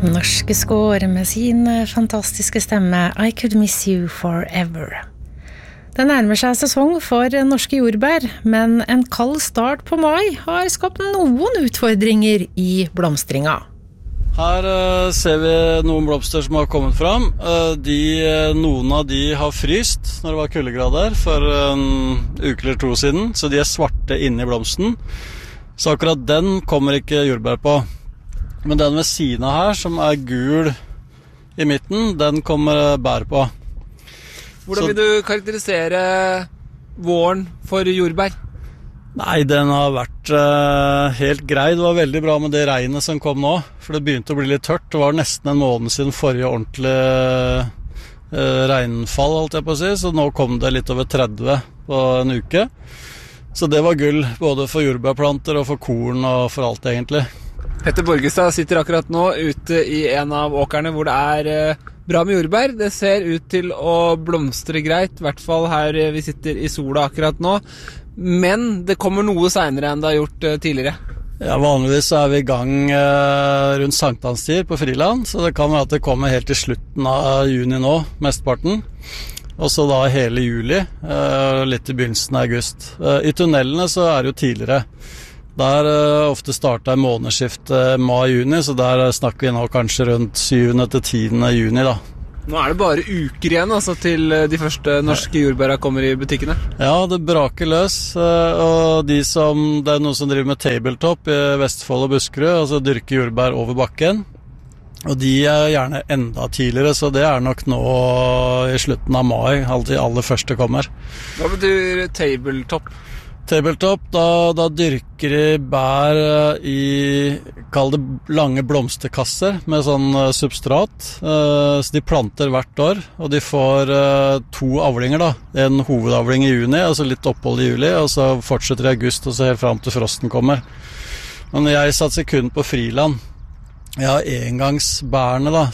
Norske Skår med sin fantastiske stemme I Could Miss You Forever. Det nærmer seg sesong for norske jordbær, men en kald start på mai har skapt noen utfordringer i blomstringa. Her ser vi noen blomster som har kommet fram. Noen av de har fryst når det var kuldegrader for en uke eller to siden, så de er svarte inne i blomsten. Så akkurat den kommer ikke jordbær på. Men den ved siden av her, som er gul i midten, den kommer bær på. Hvordan vil du karakterisere våren for jordbær? Nei, den har vært helt grei. Det var veldig bra med det regnet som kom nå, for det begynte å bli litt tørt. Det var nesten en måned siden forrige ordentlige regnfall, holdt jeg på å si, så nå kom det litt over 30 på en uke. Så det var gull, både for jordbærplanter og for korn og for alt egentlig. Petter Borgestad sitter akkurat nå ute i en av åkerne hvor det er bra med jordbær. Det ser ut til å blomstre greit, i hvert fall her vi sitter i sola akkurat nå. Men det kommer noe senere enn det har gjort tidligere. Ja, vanligvis er vi i gang rundt sankthanstid på Friland, så det kan være at det kommer helt til slutten av juni nå, mesteparten. Og så da hele juli, litt i begynnelsen av august. I tunnelene så er det jo tidligere. Der ofte startet månedsskiftet mai-juni, så der snakker vi nå kanskje rundt 7. til 10. juni da. Nå er det bare uker igjen altså, til de første norske jordbæra kommer i butikkene. Ja, det braker løs, og det er noen som driver med tabletop i Vestfold og Buskerud, altså dyrker jordbær over bakken. Og de er gjerne enda tidligere, så det er nok nå i slutten av mai, alltid aller første kommer. Hva betyr tabletop? Tabletop, da dyrker de bær i, kall det lange blomsterkasser med sånn substrat, så de planter hvert år, og de får 2 avlinger da, en hovedavling i juni, altså litt opphold i juli, og så fortsetter i august og så helt frem til frosten kommer. Men jeg satser kun på Friland. Jeg har engangsbærene da,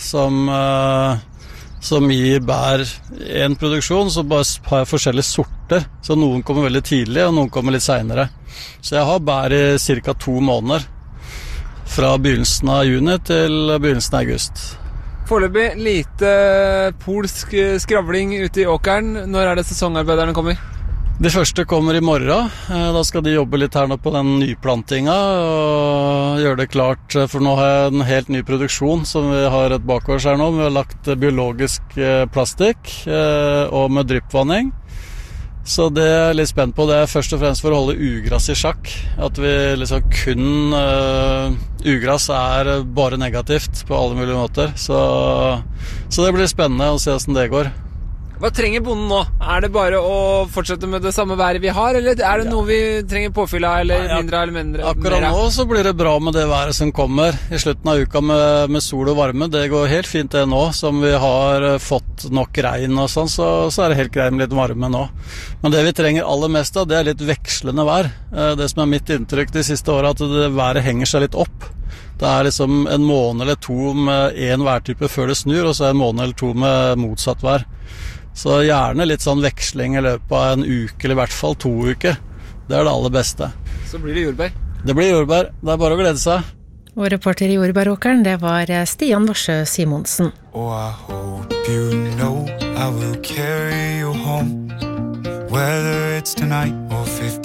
som gir bær i en produksjon, så bare har jeg forskjellige sorter. Så noen kommer veldig tidlig, og noen kommer litt senere. Så jeg har bær i cirka 2 måneder. Fra begynnelsen av juni til begynnelsen av august. Foreløpig lite polsk skravling ute i åkeren. Når er det sesongarbeiderne kommer? De første kommer i morgen. Da skal de jobbe litt her nå på den nyplantinga og gjøre det klart, for nå har jeg en helt ny produksjon som vi har et bakårs her nå. Vi har lagt biologisk plastikk og med dryppvanning. Så det er jeg litt spent på. Det er først og fremst for å holde ugress i sjakk. At vi liksom kun ugress er bare negativt på alle mulige måter. Så det blir spennende å se hvordan det går. Hva trenger bonden nå? Er det bare å fortsette med det samme været vi har, eller er det noe vi trenger påfyll av, eller mindre eller mindre? Akkurat nå så blir det bra med det været som kommer i slutten av uka med sol og varme. Det går helt fint det nå, som vi har fått nok regn og sånn, så er det helt greit med litt varme nå. Men det vi trenger aller mest av, det er litt vekslende vær. Det som er mitt inntrykk de siste årene, at været henger seg litt opp. Det er liksom en måned eller 2 med en værtype før det snur, og så en måned eller 2 med motsatt vær. Så gjerne litt sånn veksling i løpet av en uke, eller i hvert fall 2 uker. Det er det aller beste. Så blir det jordbær? Det blir jordbær. Det er bare å glede seg. Og reporter i Jordbæråkeren, det var Stian Varsø Simonsen. Oh, I hope you know I will carry you home, whether it's tonight or 50